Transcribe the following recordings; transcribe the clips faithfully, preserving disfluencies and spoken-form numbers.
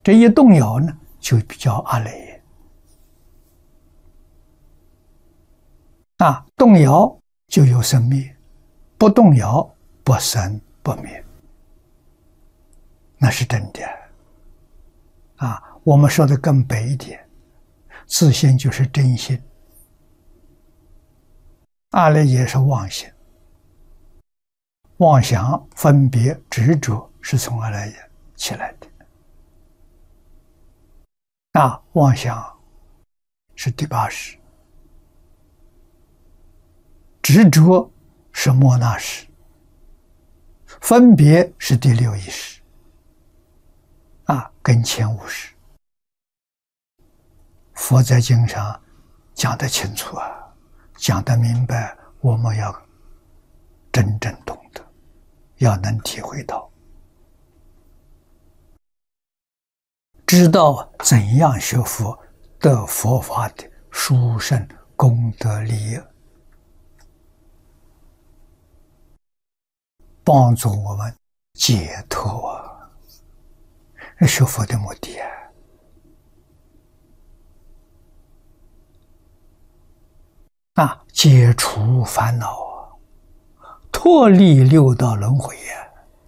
这一动摇呢，就叫阿赖。啊，动摇就有生灭，不动摇不生不灭，那是真的。啊，我们说的更白一点，自性就是真心，阿赖耶是妄心，妄想、分别、执着是从阿赖耶起来的。啊，妄想是第八识，执着是末那识，分别是第六意识。啊，跟前五识，佛在经上讲得清楚啊，讲得明白，我们要真正懂得，要能体会到，知道怎样学佛得佛法的殊胜功德利益，帮助我们解脱啊！学佛的目的啊！啊，解除烦恼啊，脱离六道轮回啊！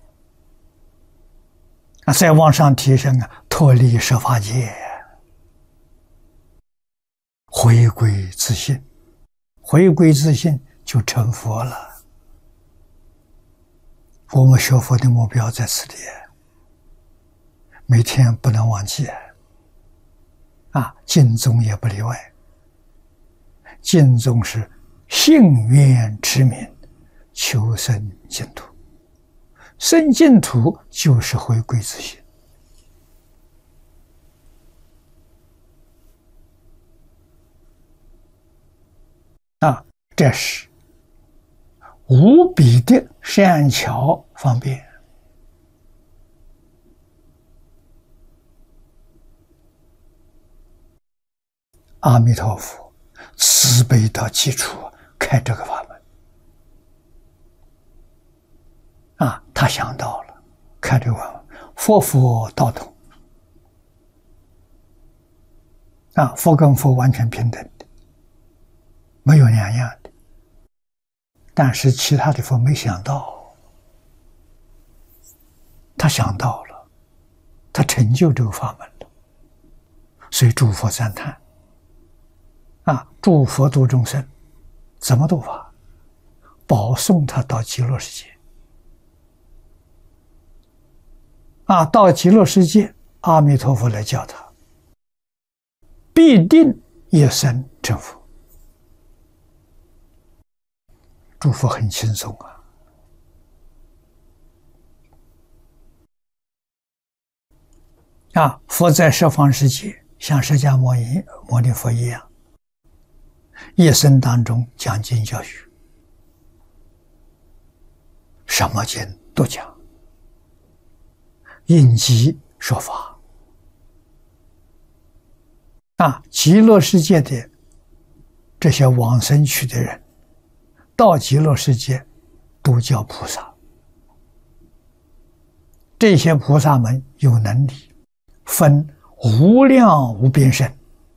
啊，再往上提升啊，脱离十法界啊，回归自性，回归自性就成佛了。我们学佛的目标在此地，每天不能忘记啊！净宗也不例外，净宗是信愿持名，求生净土，生净土就是回归自性。啊，这是无比的善巧方便。阿弥陀佛慈悲到基础开这个法门啊，他想到了开这个法门，佛佛道同啊，佛跟佛完全平等的，没有两样的。但是其他的佛没想到，他想到了，他成就这个法门了，所以诸佛赞叹。啊，诸佛度众生，怎么度法？保送他到极乐世界。啊，到极乐世界，阿弥陀佛来教他，必定一生成佛。诸佛很轻松啊！啊，佛在十方世界，像释迦牟尼牟尼佛一样。一生当中讲经教学，什么经都讲，应机说法。啊，极乐世界的这些往生去的人，到极乐世界都叫菩萨。这些菩萨们有能力分无量无边身。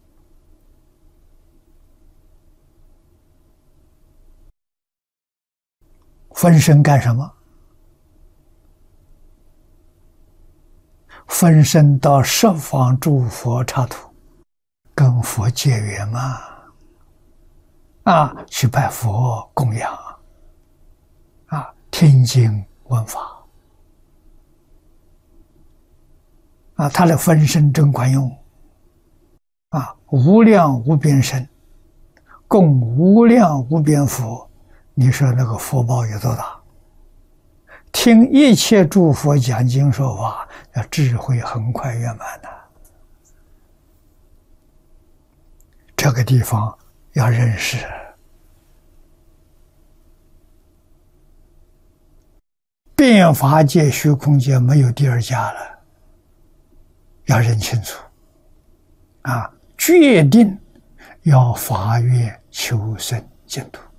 分身干什么？分身到十方诸佛刹土，跟佛结缘嘛，啊，去拜佛供养，啊，听经闻法，啊，他的分身真管用，啊，无量无边身，供无量无边佛。你说那个福报有多大？听一切诸佛讲经说法，要智慧很快圆满的。这个地方要认识，变法界、虚空界没有第二家了，要认清楚。啊，决定要发愿求生净土。